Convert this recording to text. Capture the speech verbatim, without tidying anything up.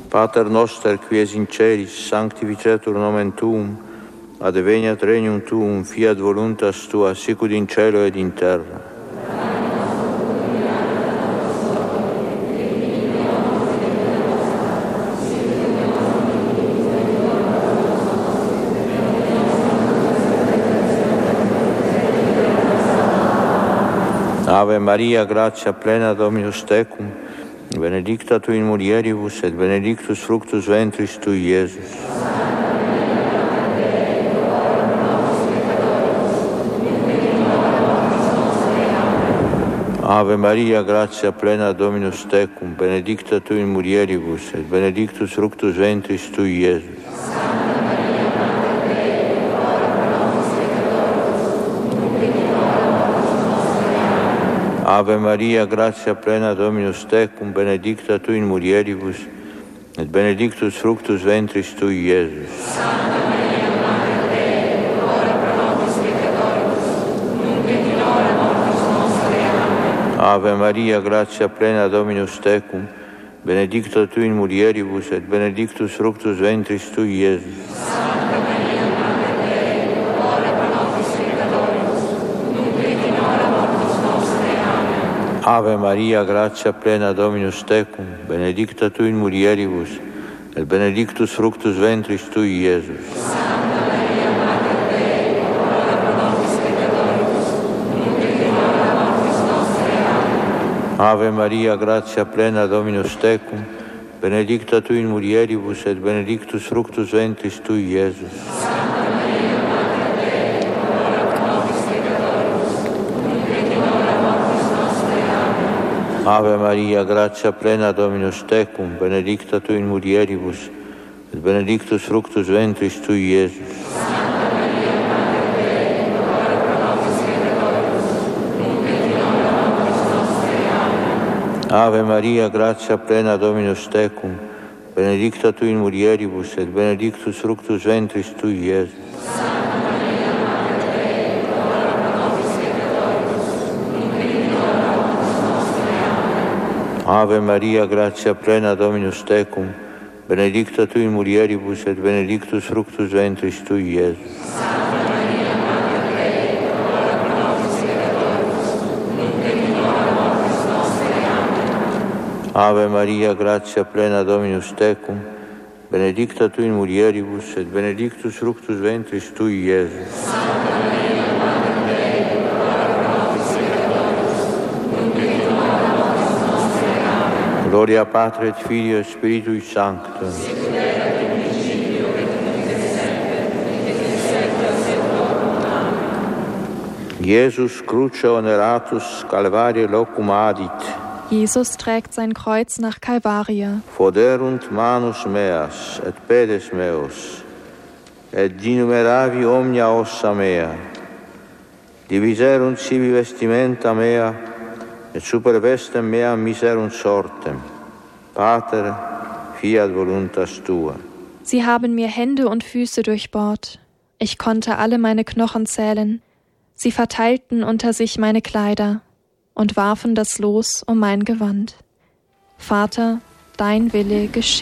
Pater noster, qui es in celis, sanctificetur nomen tuum, adveniat regnum tuum, fiat voluntas tua, sicut in cielo ed in terra. Ave Maria, gratia plena, Dominus tecum, benedicta tu in mulieribus, et benedictus fructus ventris tui, Iesus. Ave Maria, gratia plena, Dominus tecum, benedicta tu in mulieribus, et benedictus fructus ventris tui, Iesus. Ave Maria, gratia plena, Dominus tecum, benedicta tu in mulieribus, et benedictus fructus ventris tui, Iesus. Santa Maria, Mater Dei, ora pro nobis peccatoribus, nunc et in hora mortis nostre. Amen. Ave Maria, gratia plena, Dominus tecum, benedicta tu in mulieribus, et benedictus fructus ventris tui, Iesus. Santa Maria, Mater Dei, ora pro nobis peccatoribus, nunc et in hora mortis nostre. Amen. Ave Maria, gratia plena, Dominus tecum, benedicta tu in mulieribus, et benedictus fructus ventris tui, Iesus. Santa Maria, Mater Dei, ora pro nobis peccatoribus, nunc et in hora mortis nostre. Amen. Ave Maria, gratia plena, Dominus tecum, benedicta tu in mulieribus, et benedictus fructus ventris tui, Iesus. Santa Maria, Mater Dei, ora pro nobis peccatoribus, nunc et in hora mortis nostre. Amen. Ave Maria, gratia plena, Dominus tecum, benedicta tu in mulieribus, et benedictus fructus ventris tui, Iesus. Santa Maria, Mater Dei, ora pro nobis peccatoribus, nunc et in hora mortis nostre. Amen. Ave Maria, gratia plena, Dominus tecum, benedicta tu in mulieribus, et benedictus fructus ventris tui, Iesus. Santa Maria, Mater Dei, ora pro nobis peccatoribus, nunc et in hora mortis nostre. Amen. Ave Maria, gratia plena, Dominus tecum, benedicta tu in mulieribus, et benedictus fructus ventris tui, Iesus. Santa Maria, Mater Dei, ora pro nobis peccatoribus, nunc et in hora mortis nostre. Amen. Ave Maria, gratia plena, Dominus tecum, benedicta tu in mulieribus, et benedictus fructus ventris tui, Iesus. Santa Maria, Mater Dei, ora pro nobis peccatoribus, nunc et in hora mortis nostre. Amen. Gloria Patri et Filio et Spiritui Sancto. Sicut erat in principio et nunc et semper, et in saecula saeculorum. Amen. Jesus cruce oneratus Calvarie locum adit, Jesus trägt sein Kreuz nach Kalvaria. foderunt manus meas et pedes meos, et dinumeravi omnia ossa mea, diviserunt sibi vestimenta mea, et super vestem mea miserunt sortem. Pater, fiat voluntas tua. Sie haben mir Hände und Füße durchbohrt. Ich konnte alle meine Knochen zählen. Sie verteilten unter sich meine Kleider und warfen das Los um mein Gewand. Vater, dein Wille geschehe.